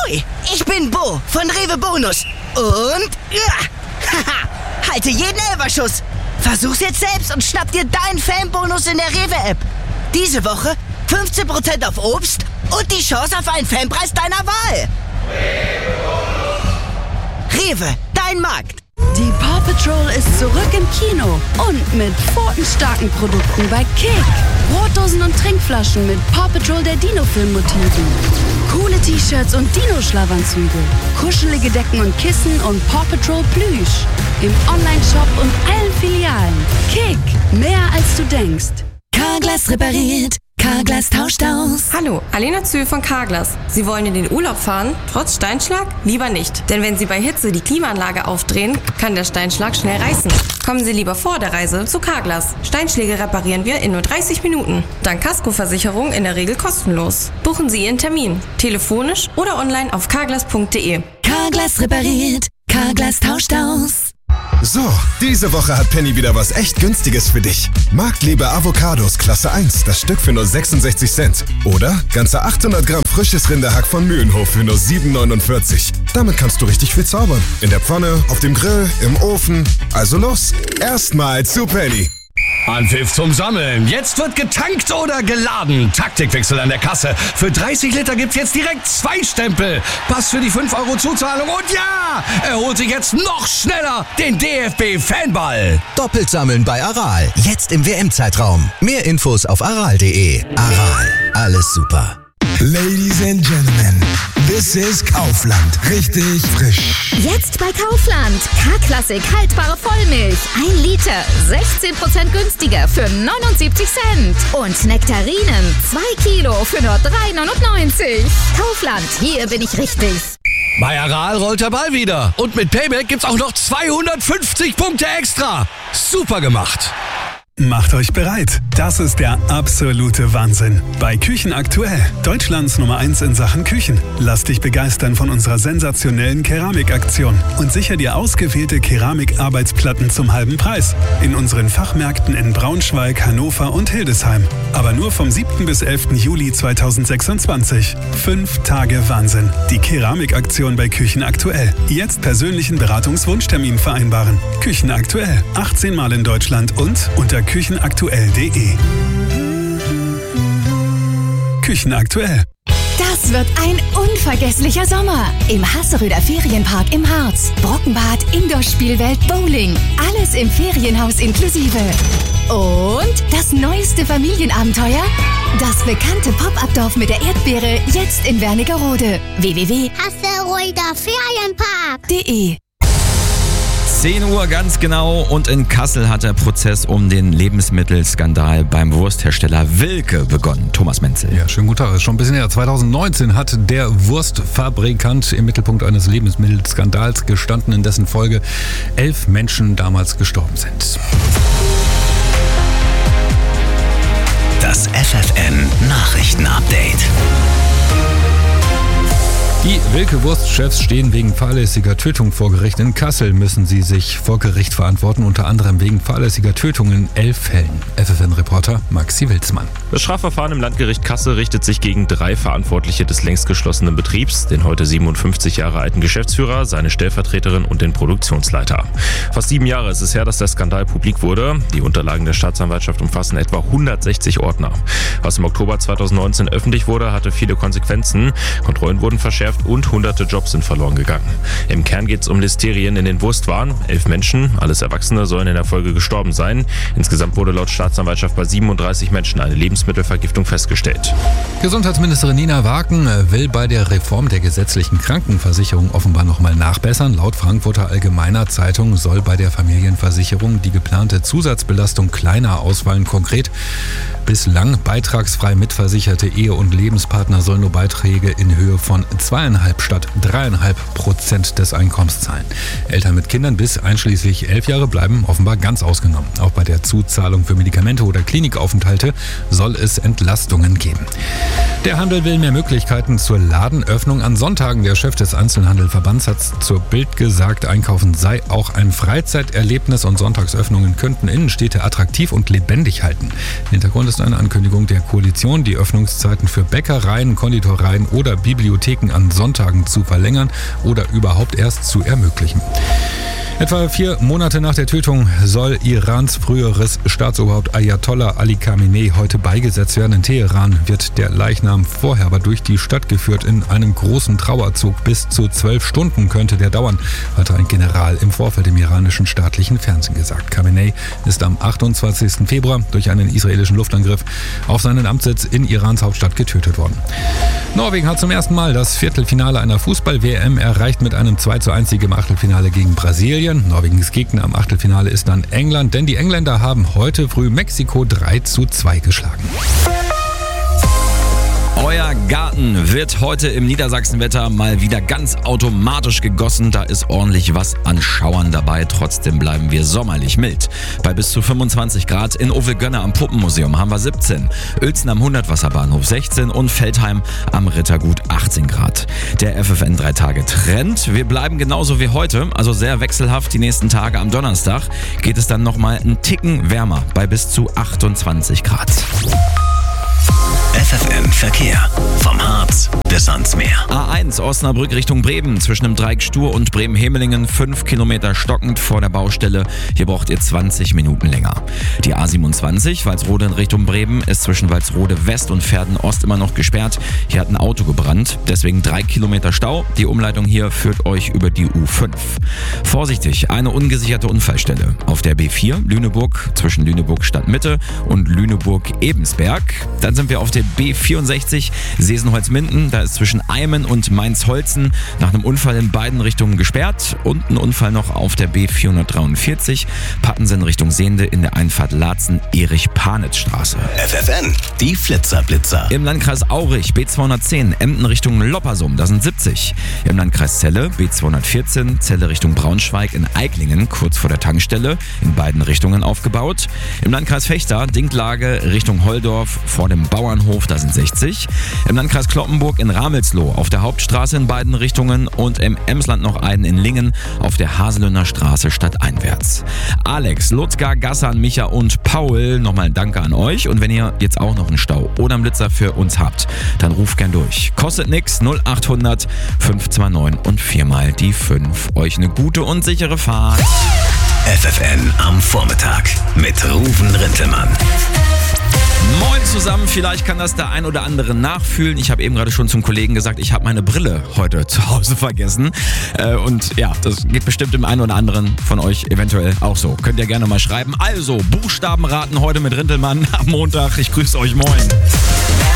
Ahoi, ich bin Bo von Rewe Bonus. Und halte jeden Elferschuss. Versuch's jetzt selbst und schnapp dir deinen Fanbonus in der Rewe-App. Diese Woche 15% auf Obst und die Chance auf einen Fanpreis deiner Wahl. Rewe, dein Markt. Die Paw Patrol ist zurück im Kino und mit pfotenstarken Produkten bei Kick. Brotdosen und Trinkflaschen mit Paw Patrol der Dino-Film-Motiven. Coole T-Shirts und Dino-Schlafanzüge. Kuschelige Decken und Kissen und Paw Patrol Plüsch. Im Online-Shop und allen Filialen. Kick, mehr als du denkst. Carglass repariert. Carglass tauscht aus. Hallo, Alena Zühl von Carglass. Sie wollen in den Urlaub fahren, trotz Steinschlag? Lieber nicht. Denn wenn Sie bei Hitze die Klimaanlage aufdrehen, kann der Steinschlag schnell reißen. Kommen Sie lieber vor der Reise zu Carglass. Steinschläge reparieren wir in nur 30 Minuten. Dank Kaskoversicherung in der Regel kostenlos. Buchen Sie Ihren Termin. Telefonisch oder online auf carglass.de. Carglass repariert. Carglass tauscht aus. So, diese Woche hat Penny wieder was echt Günstiges für dich. Marktliebe Avocados Klasse 1, das Stück für nur 66 Cent. Oder ganze 800 Gramm frisches Rinderhack von Mühlenhof für nur 7,49. Damit kannst du richtig viel zaubern. In der Pfanne, auf dem Grill, im Ofen. Also los, erstmal zu Penny. Anpfiff zum Sammeln. Jetzt wird getankt oder geladen. Taktikwechsel an der Kasse. Für 30 Liter gibt's jetzt direkt 2 Stempel. Pass für die 5 € Zuzahlung. Und ja, er holt sich jetzt noch schneller den DFB-Fanball. Doppelt sammeln bei Aral. Jetzt im WM-Zeitraum. Mehr Infos auf aral.de. Aral. Alles super. Ladies and Gentlemen, this is Kaufland. Richtig frisch. Jetzt bei Kaufland. K-Klassik haltbare Vollmilch. 1 Liter. 16% günstiger für 79 Cent. Und Nektarinen. 2 Kilo für nur 3,99. Kaufland, hier bin ich richtig. Bei Aral rollt der Ball wieder. Und mit Payback gibt's auch noch 250 Punkte extra. Super gemacht. Macht euch bereit. Das ist der absolute Wahnsinn. Bei Küchen aktuell. Deutschlands Nummer 1 in Sachen Küchen. Lass dich begeistern von unserer sensationellen Keramikaktion und sicher dir ausgewählte Keramikarbeitsplatten zum halben Preis. In unseren Fachmärkten in Braunschweig, Hannover und Hildesheim. Aber nur vom 7. bis 11. Juli 2026. 5 Tage Wahnsinn. Die Keramikaktion bei Küchen aktuell. Jetzt persönlichen Beratungswunschtermin vereinbaren. Küchen aktuell. 18 Mal in Deutschland und unter küchenaktuell.de. Küchen aktuell. Das wird ein unvergesslicher Sommer. Im Hasseröder Ferienpark im Harz. Brockenbad, Indoor-Spielwelt, Bowling. Alles im Ferienhaus inklusive. Und das neueste Familienabenteuer? Das bekannte Pop-Up-Dorf mit der Erdbeere, jetzt in Wernigerode. www.hasseröder Ferienpark.de. 10 Uhr ganz genau und in Kassel hat der Prozess um den Lebensmittelskandal beim Wursthersteller Wilke begonnen. Thomas Menzel. Ja, schönen guten Tag. Das ist schon ein bisschen her. 2019 hat der Wurstfabrikant im Mittelpunkt eines Lebensmittelskandals gestanden, in dessen Folge 11 Menschen damals gestorben sind. Das FFN Nachrichtenupdate. Die Wilke-Wurstchefs stehen wegen fahrlässiger Tötung vor Gericht. In Kassel müssen sie sich vor Gericht verantworten, unter anderem wegen fahrlässiger Tötung in 11 Fällen. FFN-Reporter Maxi Wilsmann. Das Strafverfahren im Landgericht Kassel richtet sich gegen 3 Verantwortliche des längst geschlossenen Betriebs, den heute 57 Jahre alten Geschäftsführer, seine Stellvertreterin und den Produktionsleiter. Fast 7 Jahre ist es her, dass der Skandal publik wurde. Die Unterlagen der Staatsanwaltschaft umfassen etwa 160 Ordner. Was im Oktober 2019 öffentlich wurde, hatte viele Konsequenzen. Kontrollen wurden verschärft und hunderte Jobs sind verloren gegangen. Im Kern geht es um Listerien in den Wurstwaren. 11 Menschen, alles Erwachsene, sollen in der Folge gestorben sein. Insgesamt wurde laut Staatsanwaltschaft bei 37 Menschen eine Lebensmittelvergiftung festgestellt. Gesundheitsministerin Nina Waken will bei der Reform der gesetzlichen Krankenversicherung offenbar nochmal nachbessern. Laut Frankfurter Allgemeiner Zeitung soll bei der Familienversicherung die geplante Zusatzbelastung kleiner ausfallen. Konkret: bislang beitragsfrei mitversicherte Ehe- und Lebenspartner sollen nur Beiträge in Höhe von 2,5 statt 3,5% des Einkommens zahlen. Eltern mit Kindern bis einschließlich 11 Jahre bleiben offenbar ganz ausgenommen. Auch bei der Zuzahlung für Medikamente oder Klinikaufenthalte soll es Entlastungen geben. Der Handel will mehr Möglichkeiten zur Ladenöffnung an Sonntagen. Der Chef des Einzelhandelverbands hat zur Bild gesagt, Einkaufen sei auch ein Freizeiterlebnis und Sonntagsöffnungen könnten Innenstädte attraktiv und lebendig halten. Hintergrund ist eine Ankündigung der Koalition, die Öffnungszeiten für Bäckereien, Konditoreien oder Bibliotheken an Sonntagen Sonntagen zu verlängern oder überhaupt erst zu ermöglichen. Etwa 4 Monate nach der Tötung soll Irans früheres Staatsoberhaupt Ayatollah Ali Khamenei heute beigesetzt werden. In Teheran wird der Leichnam vorher aber durch die Stadt geführt in einem großen Trauerzug. Bis zu 12 Stunden könnte der dauern, hatte ein General im Vorfeld im iranischen staatlichen Fernsehen gesagt. Khamenei ist am 28. Februar durch einen israelischen Luftangriff auf seinen Amtssitz in Irans Hauptstadt getötet worden. Norwegen hat zum ersten Mal das Viertelfinale einer Fußball-WM erreicht mit einem 2:1 im Achtelfinale gegen Brasilien. Norwegens Gegner am Achtelfinale ist dann England, denn die Engländer haben heute früh Mexiko 3:2 geschlagen. Euer Garten wird heute im Niedersachsenwetter mal wieder ganz automatisch gegossen. Da ist ordentlich was an Schauern dabei. Trotzdem bleiben wir sommerlich mild. Bei bis zu 25 Grad in Ovelgönne am Puppenmuseum haben wir 17, Uelzen am 100-Wasserbahnhof 16 und Feldheim am Rittergut 18 Grad. Der FFN 3-Tage-Trend. Wir bleiben genauso wie heute, also sehr wechselhaft die nächsten Tage. Am Donnerstag geht es dann nochmal einen Ticken wärmer bei bis zu 28 Grad. FFN Verkehr. Vom Harz bis ans Meer. A1 Osnabrück Richtung Bremen. Zwischen dem Dreieck Stur und Bremen-Hemelingen 5 Kilometer stockend vor der Baustelle. Hier braucht ihr 20 Minuten länger. Die A27 Walsrode in Richtung Bremen ist zwischen Walsrode West und Verden Ost immer noch gesperrt. Hier hat ein Auto gebrannt. Deswegen 3 Kilometer Stau. Die Umleitung hier führt euch über die U5. Vorsichtig, eine ungesicherte Unfallstelle. Auf der B4 Lüneburg zwischen Lüneburg Stadtmitte und Lüneburg Ebensberg. Dann sind wir auf der B64 Sesenholz-Minden. Da ist zwischen Eimen und Mainz-Holzen nach einem Unfall in beiden Richtungen gesperrt. Und ein Unfall noch auf der B443 Pattensen Richtung Sehnde in der Einfahrt Laatzen-Erich-Panitz-Straße. FFN, die Flitzer-Blitzer. Im Landkreis Aurich B210 Emden Richtung Loppersum, da sind 70. Im Landkreis Celle B214 Celle Richtung Braunschweig in Eiklingen kurz vor der Tankstelle in beiden Richtungen aufgebaut. Im Landkreis Vechta Dinklage Richtung Holdorf vor dem Bauernhof, da sind 60. Im Landkreis Cloppenburg in Ramelsloh auf der Hauptstraße in beiden Richtungen und im Emsland noch einen in Lingen auf der Haselöner Straße stadteinwärts. Alex, Lutzka, Gassan, Micha und Paul, nochmal ein Danke an euch. Und wenn ihr jetzt auch noch einen Stau oder einen Blitzer für uns habt, dann ruft gern durch. Kostet nix, 0800 529 und 4 die 5. Euch eine gute und sichere Fahrt. FFN am Vormittag mit Ruven Rintelmann. Moin zusammen, vielleicht kann das der ein oder andere nachfühlen. Ich habe eben gerade schon zum Kollegen gesagt, ich habe meine Brille heute zu Hause vergessen. Und ja, das geht bestimmt dem einen oder anderen von euch eventuell auch so. Könnt ihr gerne mal schreiben. Also, Buchstabenraten heute mit Rintelmann am Montag. Ich grüße euch, moin.